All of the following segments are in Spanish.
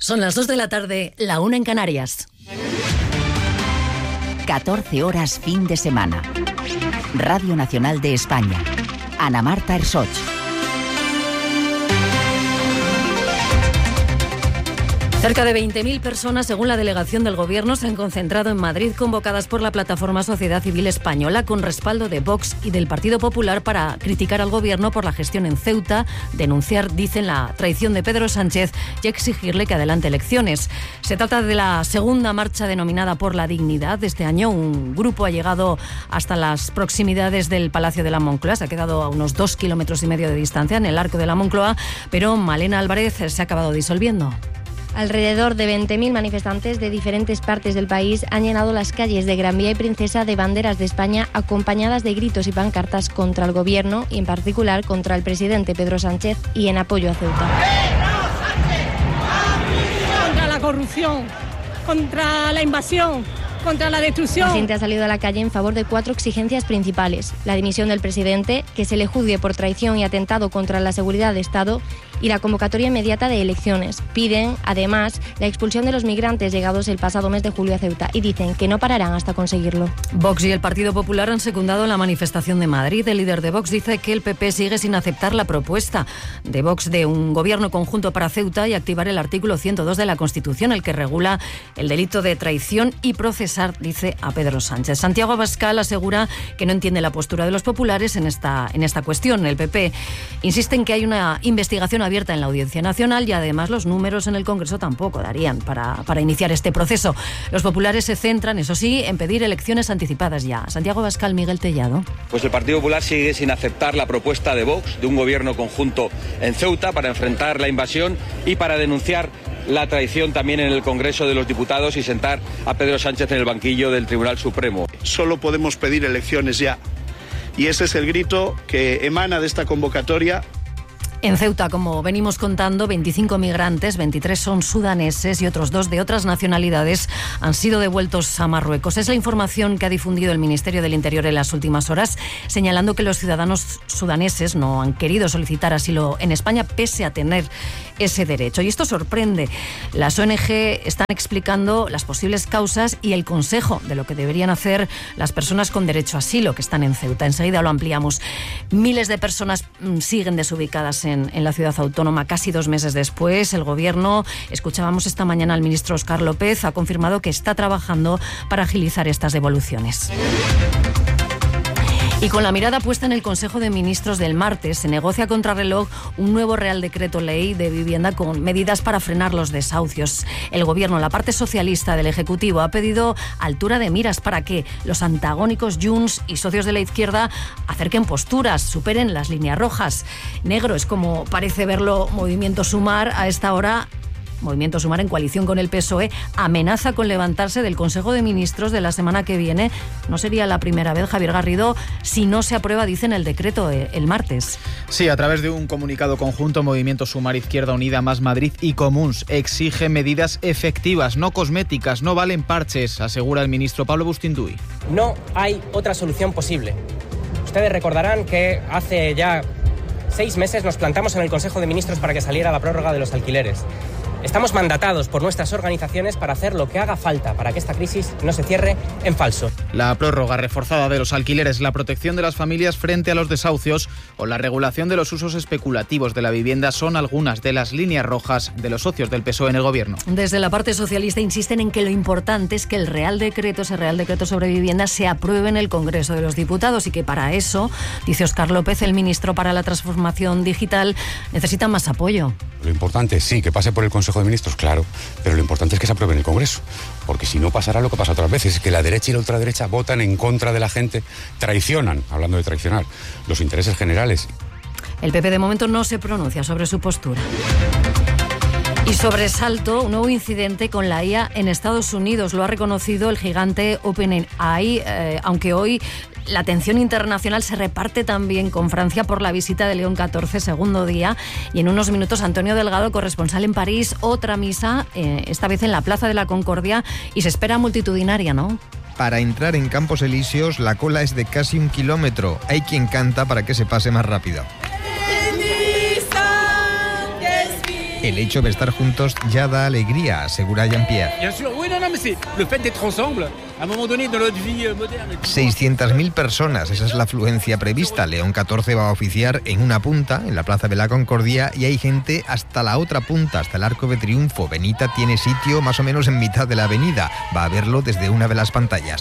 Son las 2 de la tarde, la 1 en Canarias. 14 horas fin de semana. Radio Nacional de España. Ana Marta Ersoch. Cerca de 20.000 personas, según la delegación del Gobierno, se han concentrado en Madrid, convocadas por la plataforma Sociedad Civil Española, con respaldo de Vox y del Partido Popular, para criticar al Gobierno por la gestión en Ceuta, denunciar, dicen, la traición de Pedro Sánchez y exigirle que adelante elecciones. Se trata de la segunda marcha denominada Por la Dignidad de este año. Un grupo ha llegado hasta las proximidades del Palacio de la Moncloa, se ha quedado a unos 2,5 kilómetros de distancia en el Arco de la Moncloa, pero Malena Álvarez se ha acabado disolviendo. Alrededor de 20.000 manifestantes de diferentes partes del país han llenado las calles de Gran Vía y Princesa de banderas de España, acompañadas de gritos y pancartas contra el Gobierno y en particular contra el presidente Pedro Sánchez, y en apoyo a Ceuta. Contra la corrupción, contra la invasión, contra la destrucción. La gente ha salido a la calle en favor de 4 exigencias principales: la dimisión del presidente, que se le juzgue por traición y atentado contra la seguridad de Estado, y la convocatoria inmediata de elecciones. Piden, además, la expulsión de los migrantes llegados el pasado mes de julio a Ceuta y dicen que no pararán hasta conseguirlo. Vox y el Partido Popular han secundado la manifestación de Madrid. El líder de Vox dice que el PP sigue sin aceptar la propuesta de Vox de un gobierno conjunto para Ceuta y activar el artículo 102 de la Constitución, el que regula el delito de traición, y procesar, dice, a Pedro Sánchez. Santiago Abascal asegura que no entiende la postura de los populares en esta cuestión. El PP insiste en que hay una investigación abierta en la Audiencia Nacional y además los números en el Congreso tampoco darían para iniciar este proceso. Los populares se centran, eso sí, en pedir elecciones anticipadas ya. Santiago Abascal, Miguel Tellado. Pues el Partido Popular sigue sin aceptar la propuesta de Vox de un gobierno conjunto en Ceuta para enfrentar la invasión y para denunciar la traición también en el Congreso de los Diputados y sentar a Pedro Sánchez en el banquillo del Tribunal Supremo. Solo podemos pedir elecciones ya. Y ese es el grito que emana de esta convocatoria. En Ceuta, como venimos contando, 25 migrantes, 23 son sudaneses y otros 2 de otras nacionalidades han sido devueltos a Marruecos. Es la información que ha difundido el Ministerio del Interior en las últimas horas, señalando que los ciudadanos sudaneses no han querido solicitar asilo en España pese a tener ese derecho. Y esto sorprende. Las ONG están explicando las posibles causas y el consejo de lo que deberían hacer las personas con derecho a asilo que están en Ceuta. Enseguida lo ampliamos. Miles de personas siguen desubicadas en la ciudad autónoma casi 2 meses después. El Gobierno, escuchábamos esta mañana al ministro Óscar López, ha confirmado que está trabajando para agilizar estas devoluciones. Y con la mirada puesta en el Consejo de Ministros del martes, se negocia a contrarreloj un nuevo Real Decreto Ley de Vivienda con medidas para frenar los desahucios. El Gobierno, la parte socialista del Ejecutivo, ha pedido altura de miras para que los antagónicos Junts y socios de la izquierda acerquen posturas, superen las líneas rojas. Negro es como parece verlo Movimiento Sumar a esta hora. Movimiento Sumar, en coalición con el PSOE, amenaza con levantarse del Consejo de Ministros de la semana que viene. No sería la primera vez, Javier Garrido, si no se aprueba, dicen, el decreto el martes. Sí, a través de un comunicado conjunto, Movimiento Sumar, Izquierda Unida, Más Madrid y Comuns exige medidas efectivas, no cosméticas, no valen parches, asegura el ministro Pablo Bustinduy. No hay otra solución posible. Ustedes recordarán que hace ya 6 meses nos plantamos en el Consejo de Ministros para que saliera la prórroga de los alquileres. Estamos mandatados por nuestras organizaciones para hacer lo que haga falta para que esta crisis no se cierre en falso. La prórroga reforzada de los alquileres, la protección de las familias frente a los desahucios o la regulación de los usos especulativos de la vivienda son algunas de las líneas rojas de los socios del PSOE en el Gobierno. Desde la parte socialista insisten en que lo importante es que el ese Real Decreto sobre vivienda, se apruebe en el Congreso de los Diputados y que para eso, dice Óscar López, el ministro para la Transformación Digital, necesita más apoyo. Lo importante, sí, que pase por el Consejo de Ministros, claro, pero lo importante es que se apruebe en el Congreso, porque si no pasará lo que pasa otras veces, es que la derecha y la ultraderecha votan en contra de la gente, traicionan, hablando de traicionar, los intereses generales. El PP de momento no se pronuncia sobre su postura. Y sobresalto, un nuevo incidente con la IA en Estados Unidos. Lo ha reconocido el gigante OpenAI, aunque hoy la atención internacional se reparte también con Francia por la visita de León XIV, segundo día. Y en unos minutos, Antonio Delgado, corresponsal en París, otra misa, esta vez en la Plaza de la Concordia, y se espera multitudinaria, ¿no? Para entrar en Campos Elíseos, la cola es de casi 1 kilómetro. Hay quien canta para que se pase más rápido. El hecho de estar juntos ya da alegría, asegura Jean-Pierre. 600.000 personas, esa es la afluencia prevista. León XIV va a oficiar en una punta, en la Plaza de la Concordia, y hay gente hasta la otra punta, hasta el Arco de Triunfo. Benita tiene sitio más o menos en mitad de la avenida. Va a verlo desde una de las pantallas.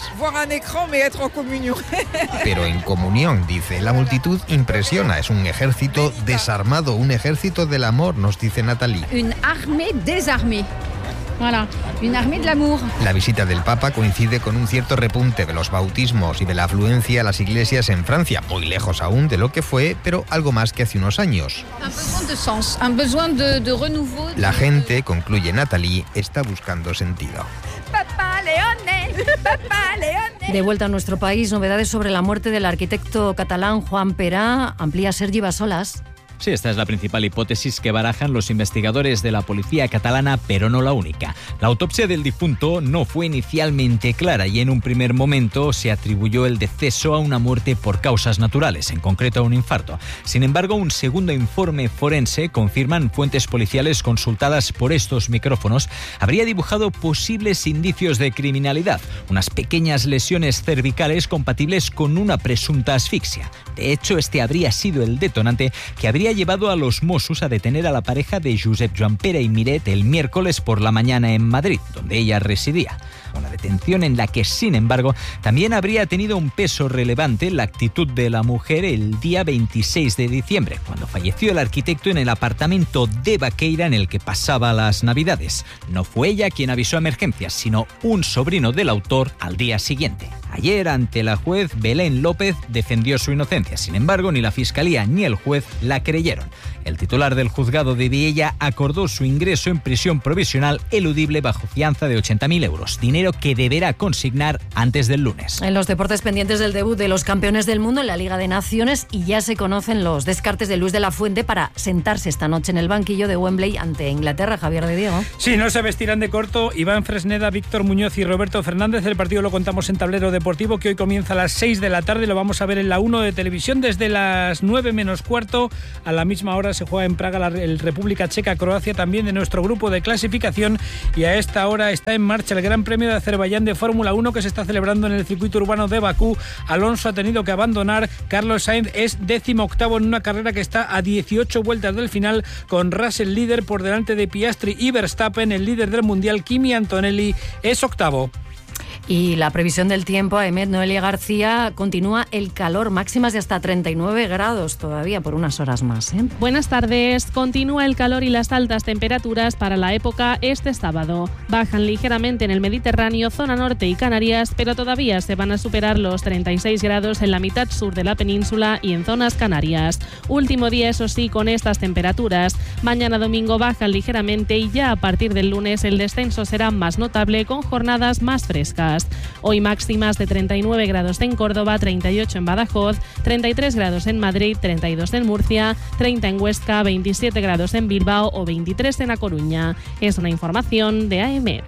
Pero en comunión, dice. La multitud impresiona. Es un ejército desarmado, un ejército del amor, nos dice Nathalie. Une armée désarmée. Voilà, une armée de l'amour. La visita del Papa coincide con un cierto repunte de los bautismos y de la afluencia a las iglesias en Francia, muy lejos aún de lo que fue, pero algo más que hace unos años. Un besoin de sens, un besoin de renouveau. La gente, concluye Nathalie, está buscando sentido. Papá Leone, papá Leone. De vuelta a nuestro país, novedades sobre la muerte del arquitecto catalán Juan Perá. Amplía Sergi Basolas. Sí, esta es la principal hipótesis que barajan los investigadores de la policía catalana, pero no la única. La autopsia del difunto no fue inicialmente clara y en un primer momento se atribuyó el deceso a una muerte por causas naturales, en concreto a un infarto. Sin embargo, un segundo informe forense, confirman fuentes policiales consultadas por estos micrófonos, habría dibujado posibles indicios de criminalidad, unas pequeñas lesiones cervicales compatibles con una presunta asfixia. De hecho, este habría sido el detonante que habría llevado a los Mossos a detener a la pareja de Josep Joan Pere y Miret el miércoles por la mañana en Madrid, donde ella residía. Una detención en la que, sin embargo, también habría tenido un peso relevante la actitud de la mujer el día 26 de diciembre, cuando falleció el arquitecto en el apartamento de Baqueira en el que pasaba las Navidades. No fue ella quien avisó a emergencias, sino un sobrino del autor al día siguiente. Ayer, ante la juez, Belén López defendió su inocencia. Sin embargo, ni la Fiscalía ni el juez la creyeron. El titular del juzgado de Viella acordó su ingreso en prisión provisional eludible bajo fianza de 80.000 euros, dinero que deberá consignar antes del lunes. En los deportes, pendientes del debut de los campeones del mundo en la Liga de Naciones, y ya se conocen los descartes de Luis de la Fuente para sentarse esta noche en el banquillo de Wembley ante Inglaterra. Javier de Diego. Sí, no se vestirán de corto Iván Fresneda, Víctor Muñoz y Roberto Fernández. El partido lo contamos en Tablero Deportivo, que hoy comienza a las 6 de la tarde. Lo vamos a ver en la 1 de televisión desde las 9 menos cuarto. A la misma hora se juega en Praga el República Checa-Croacia, también de nuestro grupo de clasificación, y a esta hora está en marcha el Gran Premio de Azerbaiyán de Fórmula 1 que se está celebrando en el circuito urbano de Bakú. Alonso ha tenido que abandonar. Carlos Sainz es 18º en una carrera que está a 18 vueltas del final, con Russell líder por delante de Piastri y Verstappen. El líder del mundial, Kimi Antonelli, es 8º. Y la previsión del tiempo, Ahmed Noelia García, continúa el calor, máximas de hasta 39 grados todavía por unas horas más. Buenas tardes. Continúa el calor y las altas temperaturas para la época este sábado. Bajan ligeramente en el Mediterráneo, zona norte y Canarias, pero todavía se van a superar los 36 grados en la mitad sur de la península y en zonas canarias. Último día, eso sí, con estas temperaturas. Mañana domingo bajan ligeramente y ya a partir del lunes el descenso será más notable con jornadas más frescas. Hoy máximas de 39 grados en Córdoba, 38 en Badajoz, 33 grados en Madrid, 32 en Murcia, 30 en Huesca, 27 grados en Bilbao o 23 en A Coruña. Es una información de AEMET.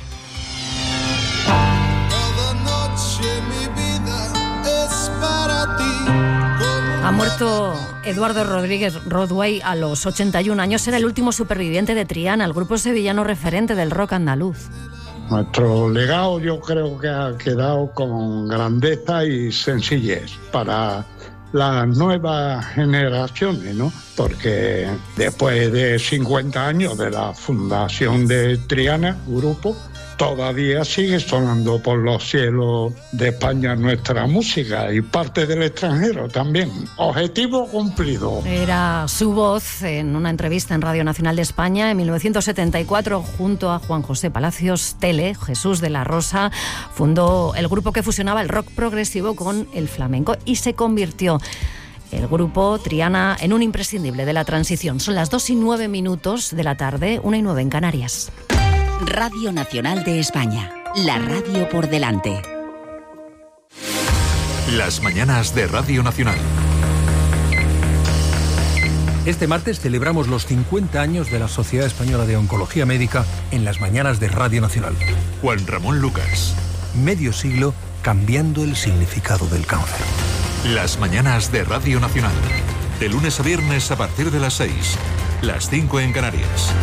Ha muerto Eduardo Rodríguez Rodway a los 81 años. Era el último superviviente de Triana, el grupo sevillano referente del rock andaluz. Nuestro legado yo creo que ha quedado con grandeza y sencillez para las nuevas generaciones, ¿no? Porque después de 50 años de la fundación de Triana, grupo, todavía sigue sonando por los cielos de España nuestra música y parte del extranjero también. Objetivo cumplido. Era su voz en una entrevista en Radio Nacional de España en 1974 junto a Juan José Palacios Tele. Jesús de la Rosa fundó el grupo que fusionaba el rock progresivo con el flamenco y se convirtió el grupo Triana en un imprescindible de la transición. Son las 2:09 de la tarde, 1:09 en Canarias. Radio Nacional de España, la radio por delante. Las mañanas de Radio Nacional. Este martes celebramos los 50 años de la Sociedad Española de Oncología Médica en las mañanas de Radio Nacional. Juan Ramón Lucas. Medio siglo cambiando el significado del cáncer. Las mañanas de Radio Nacional. De lunes a viernes a partir de las 6. las 5 en Canarias.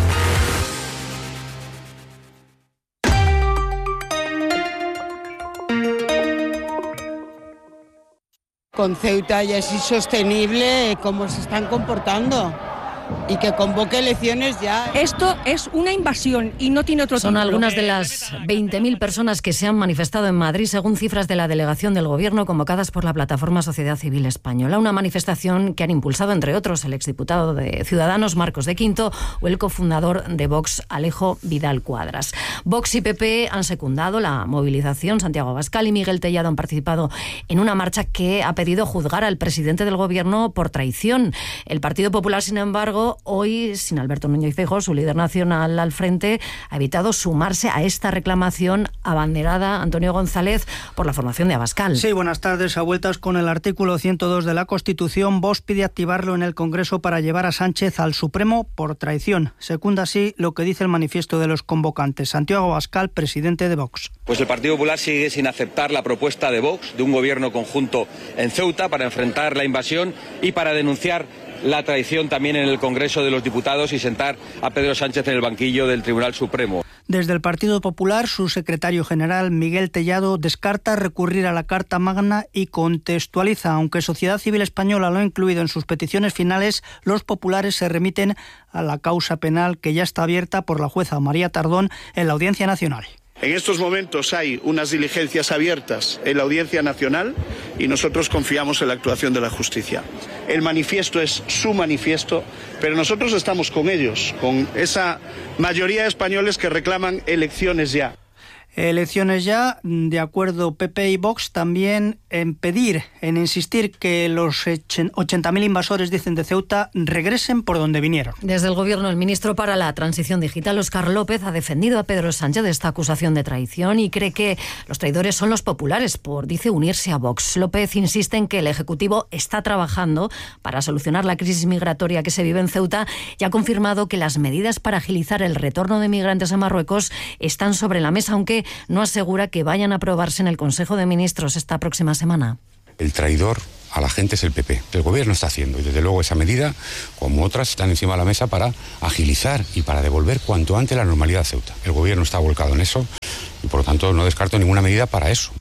Con Ceuta ya es insostenible cómo se están comportando y que convoque elecciones ya. Esto es una invasión y no tiene otro Son título. algunas de las 20.000 personas que se han manifestado en Madrid, según cifras de la delegación del Gobierno convocadas por la plataforma Sociedad Civil Española. Una manifestación que han impulsado, entre otros, el exdiputado de Ciudadanos, Marcos de Quinto, o el cofundador de Vox, Alejo Vidal Cuadras. Vox y PP han secundado la movilización. Santiago Abascal y Miguel Tellado han participado en una marcha que ha pedido juzgar al presidente del Gobierno por traición. El Partido Popular, sin embargo, hoy, sin Alberto Núñez Feijóo, su líder nacional al frente, ha evitado sumarse a esta reclamación abanderada, Antonio González, por la formación de Abascal. Sí, buenas tardes. A vueltas con el artículo 102 de la Constitución, Vox pide activarlo en el Congreso para llevar a Sánchez al Supremo por traición. Secunda así lo que dice el manifiesto de los convocantes. Santiago Abascal, presidente de Vox. Pues el Partido Popular sigue sin aceptar la propuesta de Vox de un gobierno conjunto en Ceuta para enfrentar la invasión y para denunciar la traición también en el Congreso de los Diputados y sentar a Pedro Sánchez en el banquillo del Tribunal Supremo. Desde el Partido Popular, su secretario general, Miguel Tellado, descarta recurrir a la Carta Magna y contextualiza. Aunque Sociedad Civil Española lo ha incluido en sus peticiones finales, los populares se remiten a la causa penal que ya está abierta por la jueza María Tardón en la Audiencia Nacional. En estos momentos hay unas diligencias abiertas en la Audiencia Nacional y nosotros confiamos en la actuación de la justicia. El manifiesto es su manifiesto, pero nosotros estamos con ellos, con esa mayoría de españoles que reclaman elecciones ya. Elecciones ya, de acuerdo PP y Vox, también en insistir que los 80.000 invasores, dicen, de Ceuta regresen por donde vinieron. Desde el Gobierno, el ministro para la Transición Digital, Óscar López, ha defendido a Pedro Sánchez de esta acusación de traición y cree que los traidores son los populares por, dice, unirse a Vox. López insiste en que el Ejecutivo está trabajando para solucionar la crisis migratoria que se vive en Ceuta y ha confirmado que las medidas para agilizar el retorno de migrantes a Marruecos están sobre la mesa, aunque no asegura que vayan a aprobarse en el Consejo de Ministros esta próxima semana. El traidor a la gente es el PP. El Gobierno está haciendo, y desde luego esa medida, como otras, están encima de la mesa para agilizar y para devolver cuanto antes la normalidad a Ceuta. El Gobierno está volcado en eso y, por lo tanto, no descarto ninguna medida para eso.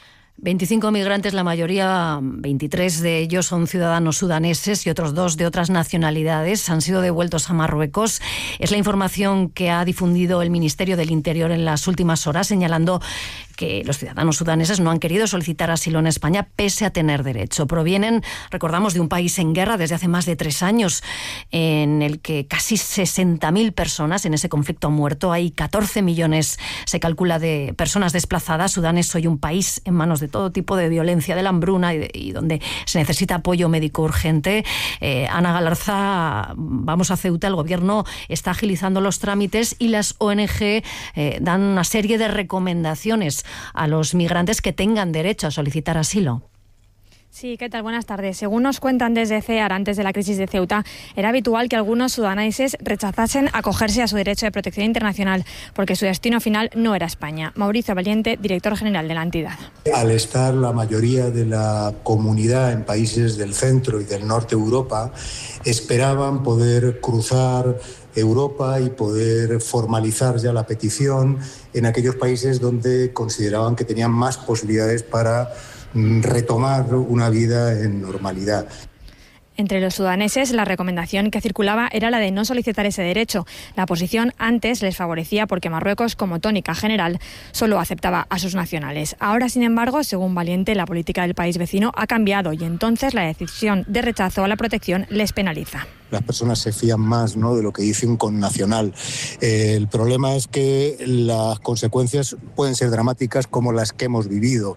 25 migrantes, la mayoría, 23 de ellos son ciudadanos sudaneses y otros 2 de otras nacionalidades, han sido devueltos a Marruecos. Es la información que ha difundido el Ministerio del Interior en las últimas horas, señalando que los ciudadanos sudaneses no han querido solicitar asilo en España pese a tener derecho. Provienen, recordamos, de un país en guerra desde hace más de 3 años, en el que casi 60.000 personas en ese conflicto han muerto. Hay 14 millones, se calcula, de personas desplazadas. Sudán es hoy un país en manos de todo tipo de violencia, de la hambruna y donde se necesita apoyo médico urgente. Ana Galarza, vamos a Ceuta. El Gobierno está agilizando los trámites y las ONG dan una serie de recomendaciones a los migrantes que tengan derecho a solicitar asilo. Sí, ¿qué tal? Buenas tardes. Según nos cuentan desde CEAR, antes de la crisis de Ceuta, era habitual que algunos sudaneses rechazasen acogerse a su derecho de protección internacional porque su destino final no era España. Mauricio Valiente, director general de la entidad. Al estar la mayoría de la comunidad en países del centro y del norte de Europa, esperaban poder cruzar Europa y poder formalizar ya la petición en aquellos países donde consideraban que tenían más posibilidades para retomar una vida en normalidad. Entre los sudaneses, la recomendación que circulaba era la de no solicitar ese derecho. La posición antes les favorecía porque Marruecos, como tónica general, solo aceptaba a sus nacionales. Ahora, sin embargo, según Valiente, la política del país vecino ha cambiado y entonces la decisión de rechazo a la protección les penaliza. Las personas se fían más, ¿no?, de lo que dice un connacional. El problema es que las consecuencias pueden ser dramáticas como las que hemos vivido,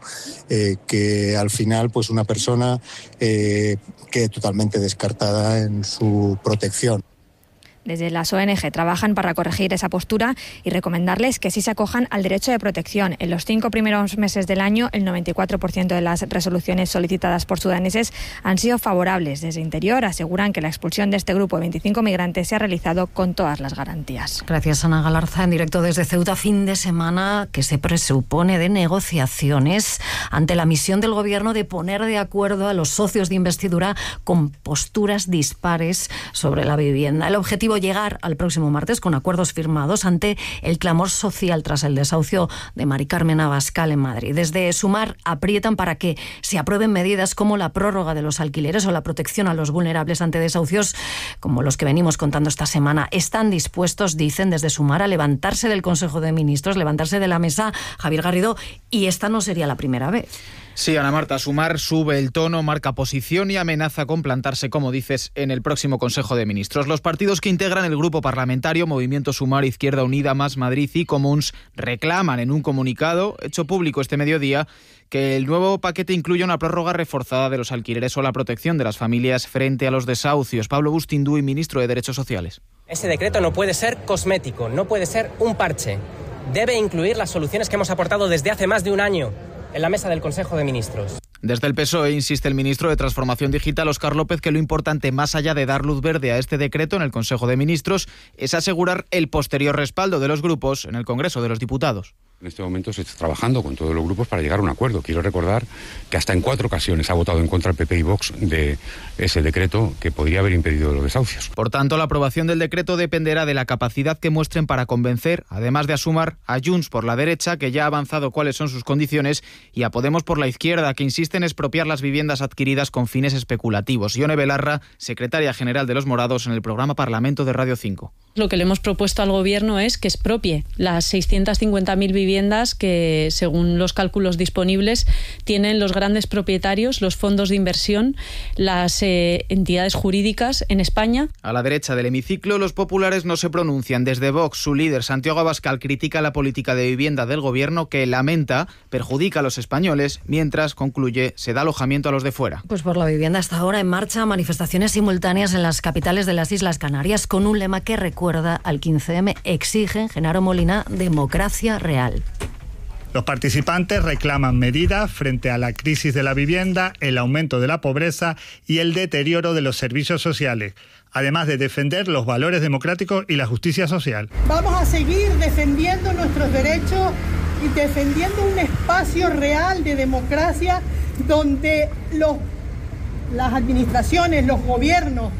que al final pues una persona quede totalmente descartada en su protección. Desde las ONG trabajan para corregir esa postura y recomendarles que sí se acojan al derecho de protección. En los 5 primeros meses del año, el 94% de las resoluciones solicitadas por sudaneses han sido favorables. Desde Interior aseguran que la expulsión de este grupo de 25 migrantes se ha realizado con todas las garantías. Gracias, Ana Galarza. En directo desde Ceuta, fin de semana que se presupone de negociaciones ante la misión del Gobierno de poner de acuerdo a los socios de investidura con posturas dispares sobre la vivienda. El objetivo objetivo llegar al próximo martes con acuerdos firmados ante el clamor social tras el desahucio de Mari Carmen Abascal en Madrid. Desde Sumar aprietan para que se aprueben medidas como la prórroga de los alquileres o la protección a los vulnerables ante desahucios como los que venimos contando esta semana. Están dispuestos, dicen desde Sumar, a levantarse del Consejo de Ministros, levantarse de la mesa, Javier Garrido, y esta no sería la primera vez. Sí, Ana Marta, Sumar sube el tono, marca posición y amenaza con plantarse, como dices, en el próximo Consejo de Ministros. Los partidos que integran el grupo parlamentario, Movimiento Sumar, Izquierda Unida, Más Madrid y Comuns, reclaman en un comunicado hecho público este mediodía que el nuevo paquete incluya una prórroga reforzada de los alquileres o la protección de las familias frente a los desahucios. Pablo Bustinduy, ministro de Derechos Sociales. Ese decreto no puede ser cosmético, no puede ser un parche. Debe incluir las soluciones que hemos aportado desde hace más de un año en la mesa del Consejo de Ministros. Desde el PSOE insiste el ministro de Transformación Digital, Óscar López, que lo importante, más allá de dar luz verde a este decreto en el Consejo de Ministros, es asegurar el posterior respaldo de los grupos en el Congreso de los Diputados. En este momento se está trabajando con todos los grupos para llegar a un acuerdo. Quiero recordar que hasta en 4 ocasiones ha votado en contra el PP y Vox de ese decreto que podría haber impedido los desahucios. Por tanto, la aprobación del decreto dependerá de la capacidad que muestren para convencer, además de a Sumar, a Junts por la derecha, que ya ha avanzado cuáles son sus condiciones, y a Podemos por la izquierda, que insiste en expropiar las viviendas adquiridas con fines especulativos. Ione Belarra, secretaria general de Los Morados en el programa Parlamento de Radio 5. Lo que le hemos propuesto al Gobierno es que expropie las 650.000 viviendas que, según los cálculos disponibles, tienen los grandes propietarios, los fondos de inversión, las entidades jurídicas en España. A la derecha del hemiciclo, los populares no se pronuncian. Desde Vox, su líder, Santiago Abascal, critica la política de vivienda del Gobierno que, lamenta, perjudica a los españoles, mientras, concluye, se da alojamiento a los de fuera. Pues por la vivienda hasta ahora en marcha manifestaciones simultáneas en las capitales de las Islas Canarias con un lema que recuerda al 15M. Exigen, Genaro Molina, democracia real. Los participantes reclaman medidas frente a la crisis de la vivienda, el aumento de la pobreza y el deterioro de los servicios sociales, además de defender los valores democráticos y la justicia social. Vamos a seguir defendiendo nuestros derechos y defendiendo un espacio real de democracia donde las administraciones, los gobiernos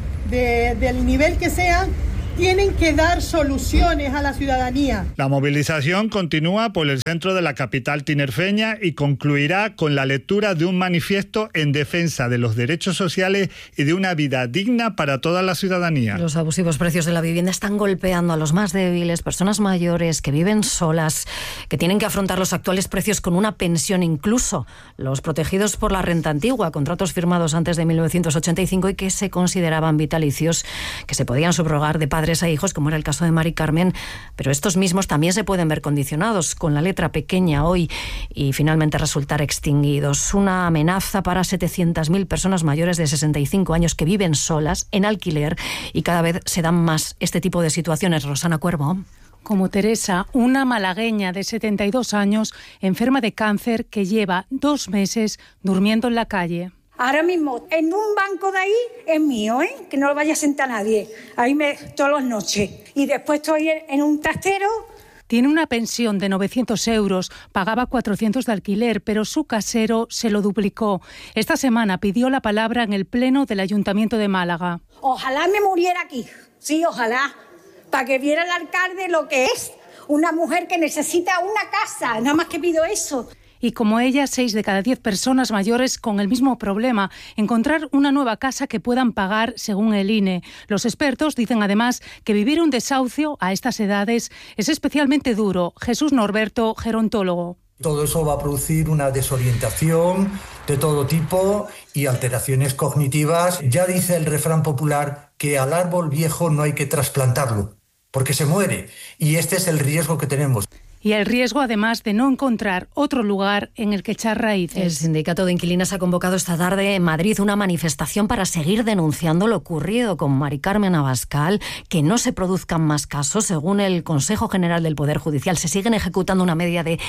del nivel que sean, tienen que dar soluciones a la ciudadanía. La movilización continúa por el centro de la capital tinerfeña y concluirá con la lectura de un manifiesto en defensa de los derechos sociales y de una vida digna para toda la ciudadanía. Los abusivos precios de la vivienda están golpeando a los más débiles, personas mayores que viven solas, que tienen que afrontar los actuales precios con una pensión, incluso los protegidos por la renta antigua, contratos firmados antes de 1985 y que se consideraban vitalicios, que se podían subrogar de padres a hijos, como era el caso de Mari Carmen, pero estos mismos también se pueden ver condicionados con la letra pequeña hoy y finalmente resultar extinguidos. Una amenaza para 700.000 personas mayores de 65 años que viven solas en alquiler y cada vez se dan más este tipo de situaciones. Rosana Cuervo. Como Teresa, una malagueña de 72 años enferma de cáncer que lleva 2 meses durmiendo en la calle. Ahora mismo, en un banco de ahí es mío, que no lo vaya a sentar nadie. Ahí todas las noches. Y después estoy en un trastero. Tiene una pensión de 900 euros, pagaba 400 de alquiler, pero su casero se lo duplicó. Esta semana pidió la palabra en el Pleno del Ayuntamiento de Málaga. Ojalá me muriera aquí, sí, ojalá, para que viera el alcalde lo que es una mujer que necesita una casa, nada más que pido eso. Y como ella, 6 de cada 10 personas mayores con el mismo problema, encontrar una nueva casa que puedan pagar según el INE. Los expertos dicen además que vivir un desahucio a estas edades es especialmente duro. Jesús Norberto, gerontólogo. Todo eso va a producir una desorientación de todo tipo y alteraciones cognitivas. Ya dice el refrán popular que al árbol viejo no hay que trasplantarlo, porque se muere. Y este es el riesgo que tenemos. Y el riesgo, además, de no encontrar otro lugar en el que echar raíces. El Sindicato de Inquilinas ha convocado esta tarde en Madrid una manifestación para seguir denunciando lo ocurrido con Mari Carmen Abascal, que no se produzcan más casos. Según el Consejo General del Poder Judicial, se siguen ejecutando una media de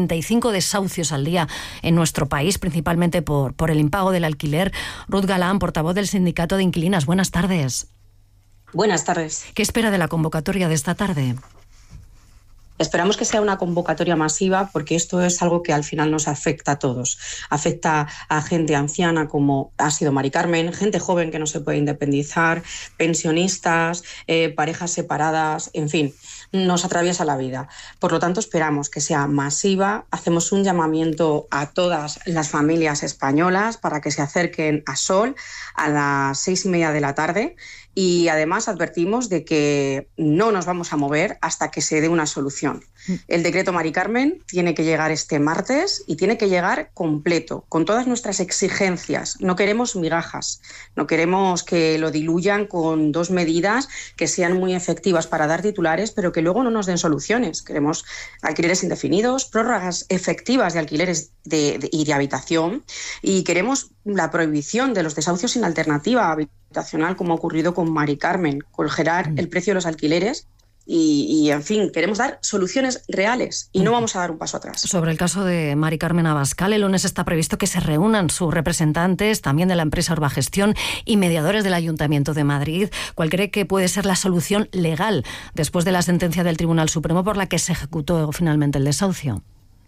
45 desahucios al día en nuestro país, principalmente por el impago del alquiler. Ruth Galán, portavoz del Sindicato de Inquilinas, buenas tardes. Buenas tardes. ¿Qué espera de la convocatoria de esta tarde? Esperamos que sea una convocatoria masiva porque esto es algo que al final nos afecta a todos. Afecta a gente anciana como ha sido Mari Carmen, gente joven que no se puede independizar, pensionistas, parejas separadas, en fin, nos atraviesa la vida. Por lo tanto, esperamos que sea masiva. Hacemos un llamamiento a todas las familias españolas para que se acerquen a Sol a las 6:30 de la tarde. Y además advertimos de que no nos vamos a mover hasta que se dé una solución. El decreto Mari Carmen tiene que llegar este martes y tiene que llegar completo, con todas nuestras exigencias. No queremos migajas, no queremos que lo diluyan con 2 medidas que sean muy efectivas para dar titulares, pero que luego no nos den soluciones. Queremos alquileres indefinidos, prórrogas efectivas de alquileres y de habitación, y queremos la prohibición de los desahucios sin alternativa habitacional, como ha ocurrido con Mari Carmen, congelar el precio de los alquileres y, en fin, queremos dar soluciones reales y no vamos a dar un paso atrás. Sobre el caso de Mari Carmen Abascal, el lunes está previsto que se reúnan sus representantes, también de la empresa Urbagestión y mediadores del Ayuntamiento de Madrid. ¿Cuál cree que puede ser la solución legal después de la sentencia del Tribunal Supremo por la que se ejecutó finalmente el desahucio?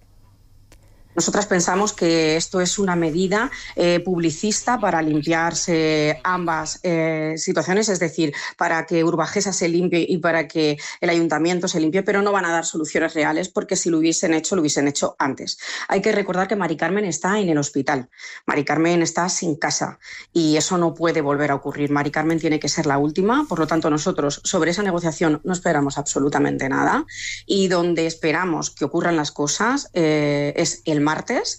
Nosotras pensamos que esto es una medida publicista para limpiarse ambas situaciones, es decir, para que Urbagesa se limpie y para que el ayuntamiento se limpie, pero no van a dar soluciones reales porque si lo hubiesen hecho antes. Hay que recordar que Mari Carmen está en el hospital, Mari Carmen está sin casa y eso no puede volver a ocurrir. Mari Carmen tiene que ser la última, por lo tanto nosotros sobre esa negociación no esperamos absolutamente nada y donde esperamos que ocurran las cosas es el martes,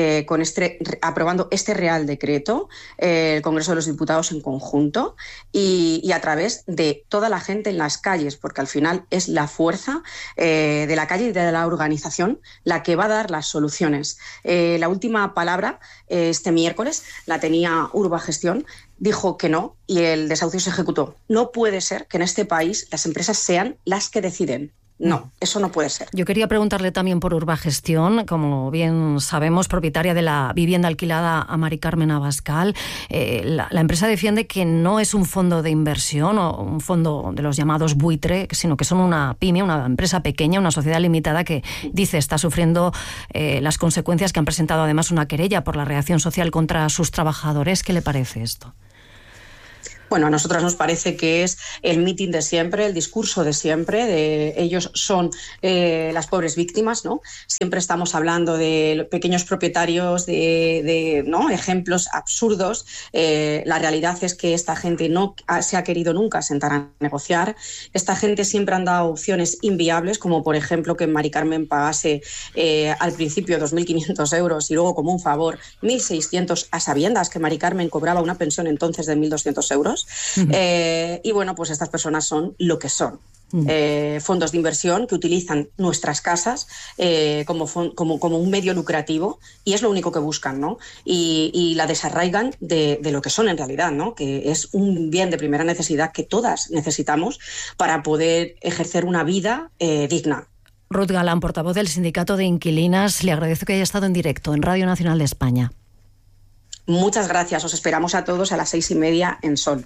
aprobando este Real Decreto, el Congreso de los Diputados en conjunto y a través de toda la gente en las calles, porque al final es la fuerza de la calle y de la organización la que va a dar las soluciones. La última palabra este miércoles la tenía Urbagestión, dijo que no y el desahucio se ejecutó. No puede ser que en este país las empresas sean las que deciden. No, eso no puede ser. Yo quería preguntarle también por Urbagestión, como bien sabemos, propietaria de la vivienda alquilada a Mari Carmen Abascal. La empresa defiende que no es un fondo de inversión o un fondo de los llamados buitre, sino que son una pyme, una empresa pequeña, una sociedad limitada que dice está sufriendo las consecuencias, que han presentado además una querella por la reacción social contra sus trabajadores. ¿Qué le parece esto? Bueno, a nosotras nos parece que es el mitin de siempre, el discurso de siempre, ellos son las pobres víctimas, ¿no? Siempre estamos hablando de pequeños propietarios, ¿no? Ejemplos absurdos. La realidad es que esta gente no se ha querido nunca sentar a negociar. Esta gente siempre han dado opciones inviables, como por ejemplo que Mari Carmen pagase al principio 2.500 euros y luego como un favor 1.600 a sabiendas que Mari Carmen cobraba una pensión entonces de 1.200 euros. Y bueno, pues estas personas son lo que son. Fondos de inversión que utilizan nuestras casas como un medio lucrativo y es lo único que buscan, ¿no? Y la desarraigan de lo que son en realidad, ¿no? Que es un bien de primera necesidad que todas necesitamos para poder ejercer una vida digna. Ruth Galán, portavoz del Sindicato de Inquilinas, le agradezco que haya estado en directo en Radio Nacional de España. Muchas gracias, os esperamos a todos a las 6:30 en Sol.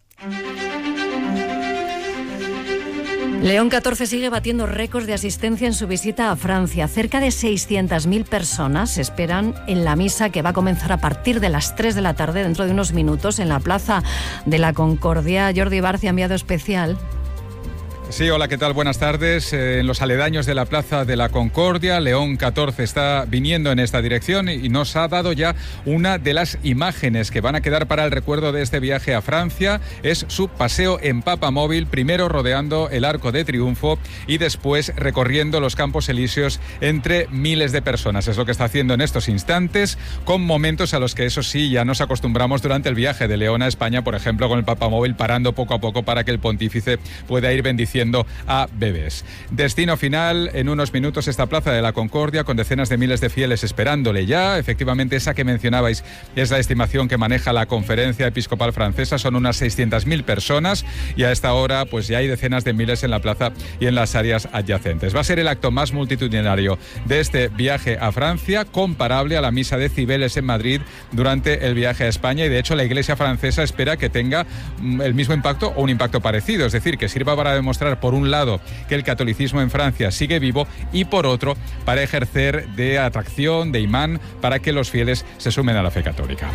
León XIV sigue batiendo récords de asistencia en su visita a Francia. Cerca de 600.000 personas esperan en la misa que va a comenzar a partir de las 3 de la tarde, dentro de unos minutos, en la Plaza de la Concordia. Jordi Barcia, enviado especial. Sí, hola, ¿qué tal? Buenas tardes. En los aledaños de la Plaza de la Concordia, León XIV está viniendo en esta dirección y nos ha dado ya una de las imágenes que van a quedar para el recuerdo de este viaje a Francia. Es su paseo en papamóvil, primero rodeando el Arco de Triunfo y después recorriendo los Campos Elíseos entre miles de personas. Es lo que está haciendo en estos instantes, con momentos a los que eso sí ya nos acostumbramos durante el viaje de León a España, por ejemplo, con el papamóvil parando poco a poco para que el pontífice pueda ir bendiciendo a bebés. Destino final en unos minutos, esta Plaza de la Concordia, con decenas de miles de fieles esperándole ya. Efectivamente, esa que mencionabais es la estimación que maneja la Conferencia Episcopal Francesa, son unas 600.000 personas y a esta hora pues ya hay decenas de miles en la plaza y en las áreas adyacentes. Va a ser el acto más multitudinario de este viaje a Francia, comparable a la misa de Cibeles en Madrid durante el viaje a España, y de hecho la Iglesia francesa espera que tenga el mismo impacto o un impacto parecido, es decir, que sirva para demostrar demostrar, por un lado, que el catolicismo en Francia sigue vivo y, por otro, para ejercer de atracción, de imán, para que los fieles se sumen a la fe católica.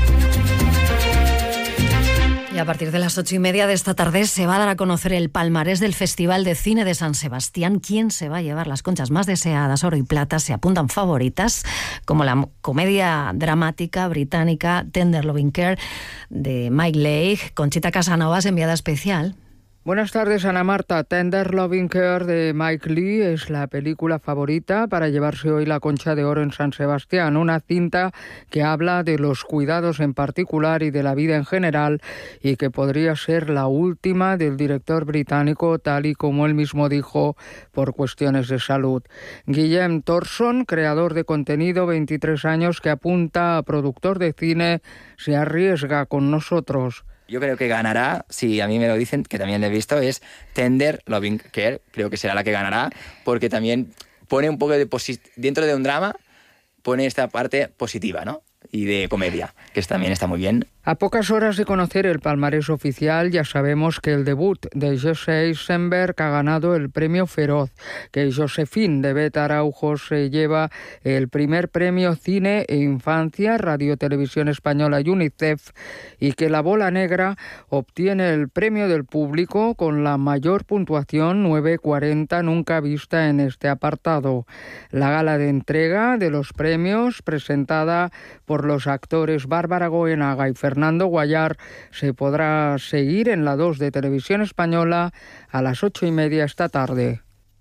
Y a partir de las 8:30 de esta tarde se va a dar a conocer el palmarés del Festival de Cine de San Sebastián. ¿Quién se va a llevar las conchas más deseadas, oro y plata? Se apuntan favoritas, como la comedia dramática británica Tender Loving Care de Mike Leigh. Conchita Casanovas, enviada especial. Buenas tardes, Ana Marta. Tender Loving Care de Mike Leigh es la película favorita para llevarse hoy la Concha de Oro en San Sebastián, una cinta que habla de los cuidados en particular y de la vida en general, y que podría ser la última del director británico, tal y como él mismo dijo, por cuestiones de salud. Guillem Thorson, creador de contenido, 23 años, que apunta a productor de cine, se arriesga con nosotros. Yo creo que ganará, si a mí me lo dicen, que también lo he visto, es Tender Loving Care. Creo que será la que ganará, porque también pone un poco de dentro de un drama, pone esta parte positiva, ¿no? Y de comedia, que también está muy bien. A pocas horas de conocer el palmarés oficial, ya sabemos que el debut de Jesse Eisenberg ha ganado el premio Feroz, que Josephine de Bet Araujo se lleva el primer premio Cine e Infancia, Radio Televisión Española y UNICEF, y que La Bola Negra obtiene el premio del público con la mayor puntuación, 9,40, nunca vista en este apartado. La gala de entrega de los premios, presentada por los actores Bárbara Goenaga y Fernando Guayar, se podrá seguir en la 2 de Televisión Española a las 8:30 esta tarde.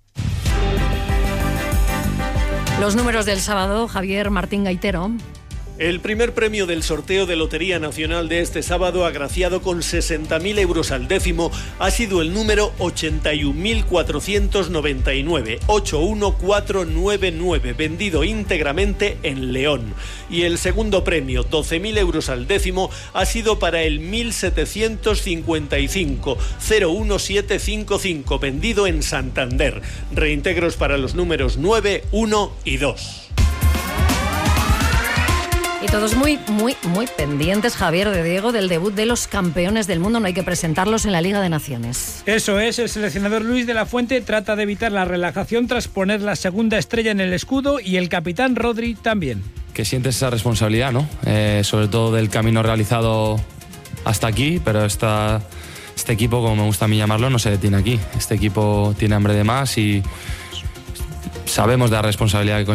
Los números del sábado, Javier Martín Gaitero. El primer premio del sorteo de Lotería Nacional de este sábado, agraciado con 60.000 euros al décimo, ha sido el número 81.499, 81499, vendido íntegramente en León. Y el segundo premio, 12.000 euros al décimo, ha sido para el 1755, 01755, vendido en Santander. Reintegros para los números 9, 1 y 2. Y todos muy pendientes, Javier, de Diego, del debut de los campeones del mundo. No hay que presentarlos en la Liga de Naciones. Eso es, el seleccionador Luis de la Fuente trata de evitar la relajación tras poner la segunda estrella en el escudo, y el capitán Rodri también. Que sientes esa responsabilidad, ¿no? Sobre todo del camino realizado hasta aquí, pero este equipo, como me gusta a mí llamarlo, no se detiene aquí. Este equipo tiene hambre de más y sabemos de la responsabilidad que